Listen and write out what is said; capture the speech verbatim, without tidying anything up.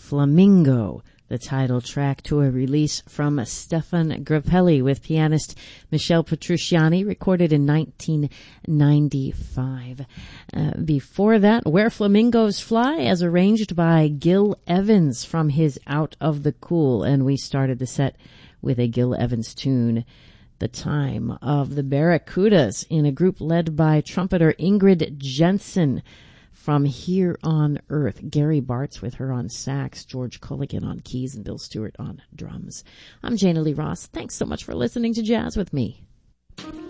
Flamingo, the title track to a release from Stefan Grappelli with pianist Michel Petrucciani, recorded in nineteen ninety-five. Uh, before that, Where Flamingos Fly, as arranged by Gil Evans from his Out of the Cool. And we started the set with a Gil Evans tune, The Time of the Barracudas, in a group led by trumpeter Ingrid Jensen. From Here on Earth, Gary Bartz with her on sax, George Culligan on keys, and Bill Stewart on drums. I'm Jana Lee Ross. Thanks so much for listening to Jazz with Me.